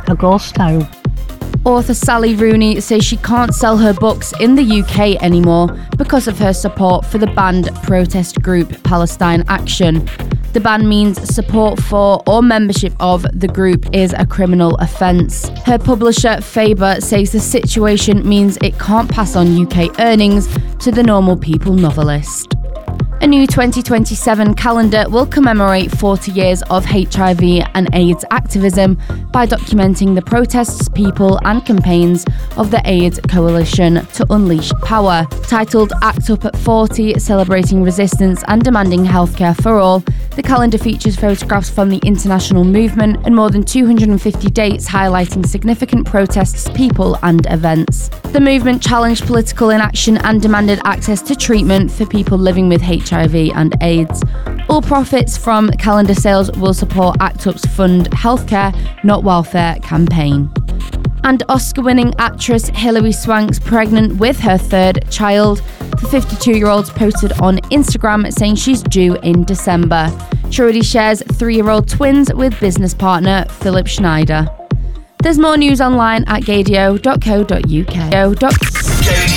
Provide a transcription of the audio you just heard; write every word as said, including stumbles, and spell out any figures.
a ghost town. Author Sally Rooney says she can't sell her books in the U K anymore because of her support for the banned protest group Palestine Action. The ban means support for or membership of the group is a criminal offence. Her publisher Faber says the situation means it can't pass on U K earnings to the normal people novelist. A new twenty twenty-seven calendar will commemorate forty years of H I V and AIDS activism by documenting the protests, people and campaigns of the AIDS Coalition to Unleash Power. Titled Act Up at forty, Celebrating Resistance and Demanding Healthcare for All, the calendar features photographs from the international movement and more than two hundred fifty dates highlighting significant protests, people and events. The movement challenged political inaction and demanded access to treatment for people living with H I V and AIDS. All profits from calendar sales will support ACT UP's Fund Healthcare, Not Welfare campaign. And Oscar-winning actress Hilary Swank's pregnant with her third child. The fifty-two-year-old posted on Instagram saying she's due in December. She already shares three-year-old twins with business partner Philip Schneider. There's more news online at gadio dot co dot uk.